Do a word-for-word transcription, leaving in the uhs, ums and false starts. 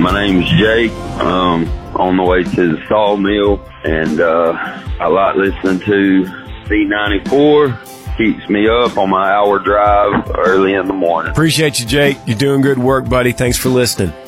my name's Jake. Um, on the way to the sawmill, and uh, I like listening to B ninety-four. Keeps me up on my hour drive early in the morning. Appreciate you, Jake. You're doing good work, buddy. Thanks for listening.